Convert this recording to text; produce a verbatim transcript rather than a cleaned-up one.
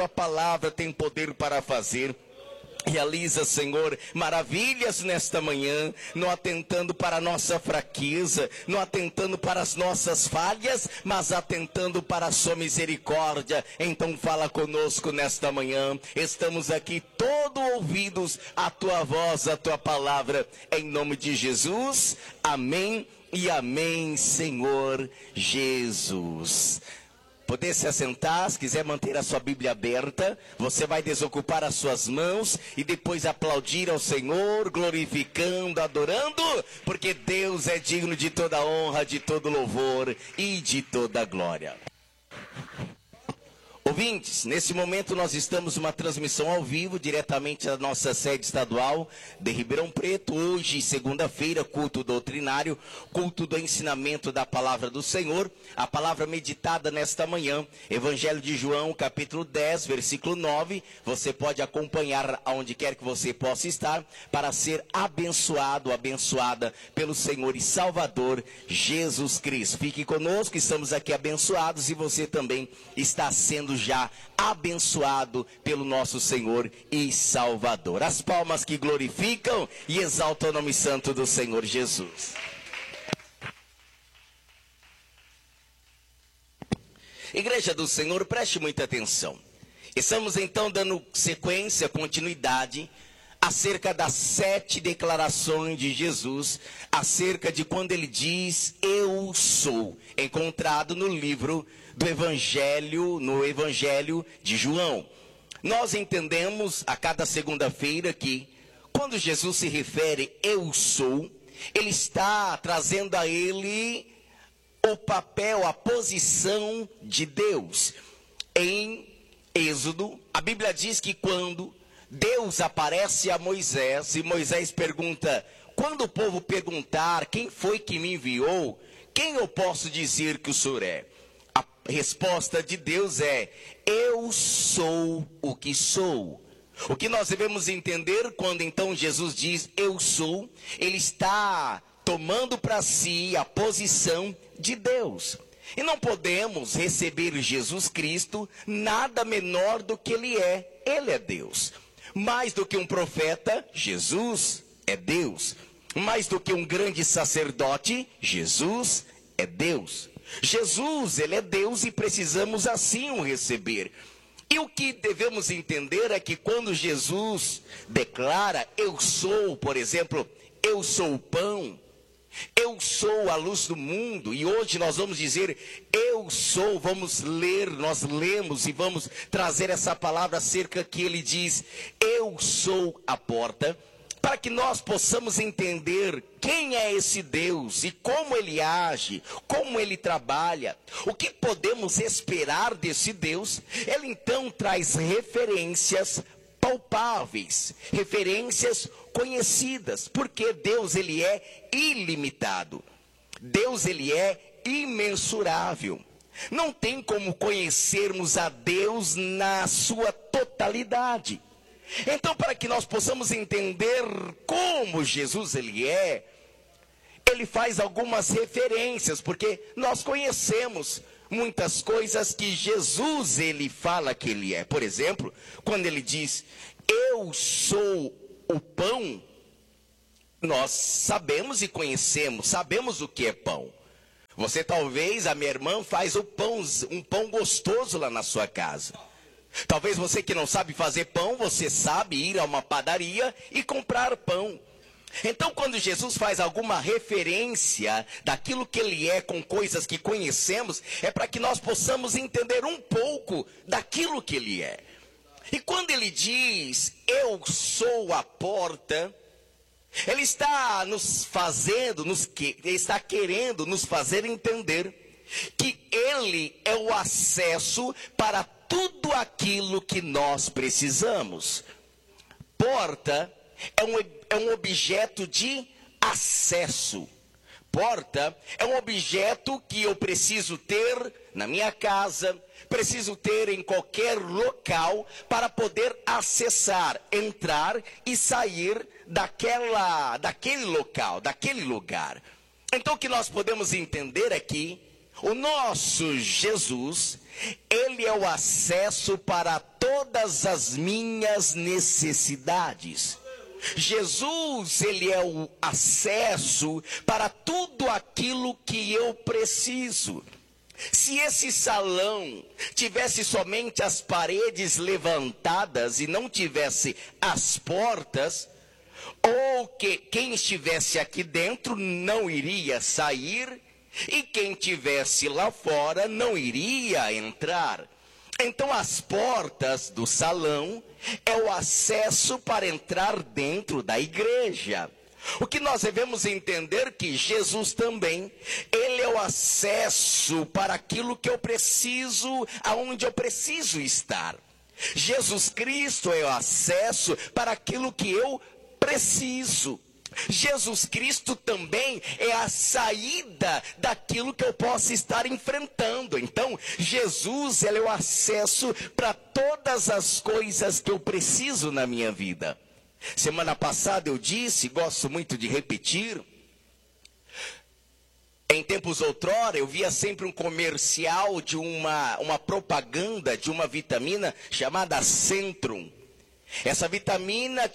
A palavra tem poder para fazer. Realiza, Senhor, maravilhas nesta manhã, não atentando para a nossa fraqueza, não atentando para as nossas falhas, mas atentando para a sua misericórdia. Então fala conosco nesta manhã. Estamos aqui todos ouvidos à tua voz, à tua palavra, em nome de Jesus. Amém e amém, Senhor Jesus. Poder se assentar, se quiser manter a sua Bíblia aberta, você vai desocupar as suas mãos e depois aplaudir ao Senhor, glorificando, adorando, porque Deus é digno de toda honra, de todo louvor e de toda glória. Ouvintes, nesse momento nós estamos numa transmissão ao vivo, diretamente da nossa sede estadual de Ribeirão Preto. Hoje, segunda-feira, culto doutrinário, culto do ensinamento da palavra do Senhor. A palavra meditada nesta manhã, Evangelho de João, capítulo dez, versículo nove. Você pode acompanhar aonde quer que você possa estar, para ser abençoado, abençoada pelo Senhor e Salvador Jesus Cristo. Fique conosco, estamos aqui abençoados e você também está sendo já abençoado pelo nosso Senhor e Salvador. As palmas que glorificam e exaltam o nome santo do Senhor Jesus. Igreja do Senhor, preste muita atenção. Estamos então dando sequência, continuidade, acerca das sete declarações de Jesus, acerca de quando ele diz, eu sou, encontrado no livro do Evangelho, no Evangelho de João. Nós entendemos a cada segunda-feira que, quando Jesus se refere, eu sou, ele está trazendo a ele o papel, a posição de Deus. Em Êxodo, a Bíblia diz que quando Deus aparece a Moisés, e Moisés pergunta, quando o povo perguntar quem foi que me enviou, quem eu posso dizer que o Senhor é? A resposta de Deus é, eu sou o que sou. O que nós devemos entender quando então Jesus diz, eu sou, ele está tomando para si a posição de Deus. E não podemos receber Jesus Cristo nada menor do que ele é. Ele é Deus. Mais do que um profeta, Jesus é Deus. Mais do que um grande sacerdote, Jesus é Deus. Jesus, ele é Deus e precisamos assim o receber. E o que devemos entender é que quando Jesus declara, eu sou, por exemplo, eu sou o pão, eu sou a luz do mundo, e hoje nós vamos dizer, eu sou, vamos ler, nós lemos e vamos trazer essa palavra acerca que ele diz, eu sou a porta, para que nós possamos entender quem é esse Deus e como ele age, como ele trabalha, o que podemos esperar desse Deus. Ele então traz referências palpáveis, referências conhecidas, porque Deus ele é ilimitado, Deus ele é imensurável. Não tem como conhecermos a Deus na sua totalidade. Então, para que nós possamos entender como Jesus ele é, ele faz algumas referências, porque nós conhecemos muitas coisas que Jesus ele fala que ele é. Por exemplo, quando ele diz, eu sou o pão, nós sabemos e conhecemos, sabemos o que é pão. Você talvez, a minha irmã faz o pão, um pão gostoso lá na sua casa. Talvez você que não sabe fazer pão, você sabe ir a uma padaria e comprar pão. Então, quando Jesus faz alguma referência daquilo que ele é com coisas que conhecemos, é para que nós possamos entender um pouco daquilo que ele é. E quando ele diz, eu sou a porta, ele está nos fazendo, nos que, ele está querendo nos fazer entender que ele é o acesso para tudo aquilo que nós precisamos. Porta é um, é um objeto de acesso. Porta é um objeto que eu preciso ter na minha casa, preciso ter em qualquer local para poder acessar, entrar e sair daquela, daquele local, daquele lugar. Então o que nós podemos entender aqui, o nosso Jesus, ele é o acesso para todas as minhas necessidades. Jesus, ele é o acesso para tudo aquilo que eu preciso. Se esse salão tivesse somente as paredes levantadas e não tivesse as portas, ou que quem estivesse aqui dentro não iria sair, e quem estivesse lá fora não iria entrar. Então as portas do salão é o acesso para entrar dentro da igreja. O que nós devemos entender que Jesus também, ele é o acesso para aquilo que eu preciso, aonde eu preciso estar. Jesus Cristo é o acesso para aquilo que eu preciso. Jesus Cristo também é a saída daquilo que eu possa estar enfrentando. Então, Jesus, ele é o acesso para todas as coisas que eu preciso na minha vida. Semana passada eu disse, gosto muito de repetir, em tempos outrora eu via sempre um comercial de uma, uma propaganda de uma vitamina chamada Centrum. Essa vitamina